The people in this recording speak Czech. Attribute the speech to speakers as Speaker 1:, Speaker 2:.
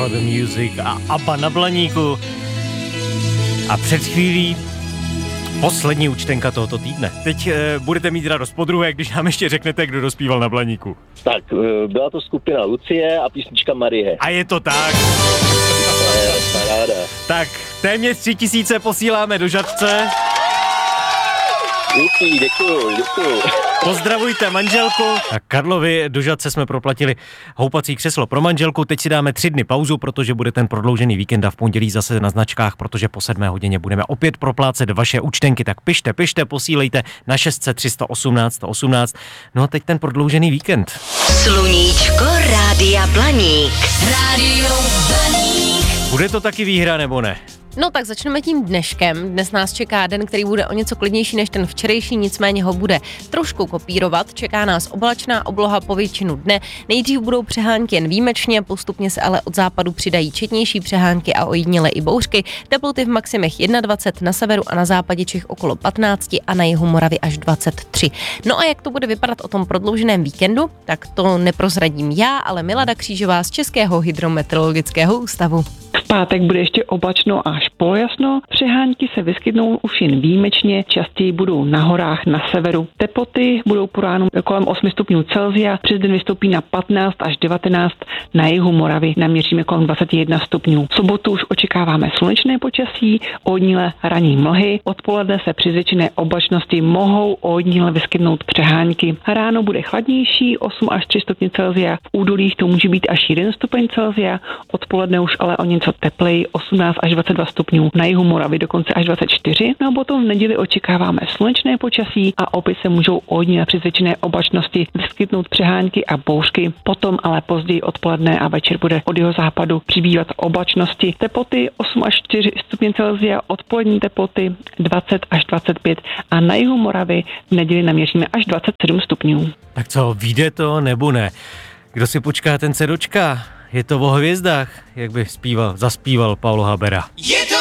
Speaker 1: The Music a ABBA na Blaníku. A před chvílí poslední účtenka tohoto týdne. Teď budete mít radost podruhé, když nám ještě řeknete, kdo dospíval na Blaníku.
Speaker 2: Tak, byla to skupina Lucie a písnička Marie.
Speaker 1: A je to tak.
Speaker 2: Paráda.
Speaker 1: Tak, téměř 3000 posíláme do Žatce.
Speaker 2: Díky, děkuju.
Speaker 1: Pozdravujte manželku. A Karlovi do Žatce jsme proplatili houpací křeslo pro manželku. Teď si dáme 3 dny pauzu, protože bude ten prodloužený víkend a v pondělí zase na značkách, protože po 7 hodině budeme opět proplácet vaše účtenky. Tak pište, posílejte na 600 318 118. No a teď ten prodloužený víkend.
Speaker 3: Sluníčko Rádia Blaník. Rádio Blaník.
Speaker 1: Bude to taky výhra nebo ne?
Speaker 4: No tak začneme tím dneškem. Dnes nás čeká den, který bude o něco klidnější než ten včerejší, nicméně ho bude trošku kopírovat. Čeká nás oblačná obloha po většinu dne. Nejdřív budou přehánky jen výjimečně, postupně se ale od západu přidají četnější přehánky a ojediněle i bouřky. Teploty v maximech 21, na severu a na západě Čech okolo 15 a na jihu Moravy až 23. No a jak to bude vypadat o tom prodlouženém víkendu, tak to neprozradím já, ale Milada Křížová z Českého hydrometeorologického ústavu.
Speaker 5: V pátek bude ještě oblačno až polojasno, přehánky se vyskytnou už jen výjimečně, častěji budou na horách na severu. Teploty budou po ránu kolem 8 stupňů Celsia, přes den vystoupí na 15 až 19, na jihu Moravy naměříme kolem 21 stupňů. V sobotu už očekáváme slunečné počasí, ojediněle ranní mlhy, odpoledne se při zvětšené oblačnosti mohou ojediněle vyskytnout přehánky. Ráno bude chladnější, 8 až 3 stupně Celsia, v údolích to může být až 1 stupeň Celsia, odpoledne už ale o něco tepleji, 18 až 22 stupňů, na jihu Moravy dokonce až 24. No a potom v neděli očekáváme slunečné počasí a opět se můžou ojediněle při zvětšené oblačnosti vyskytnout přehánky a bouřky. Potom ale později odpoledne a večer bude od jeho západu přibývat oblačnosti. Teploty 8 až 4 stupně Celsia, odpolední teploty 20 až 25 a na jihu Moravy v neděli naměříme až 27 stupňů.
Speaker 1: Tak co, vyjde to nebo ne? Kdo si počká, ten se dočká. Je to o hvězdách, jak by zaspíval Paulo Habera.
Speaker 6: Je to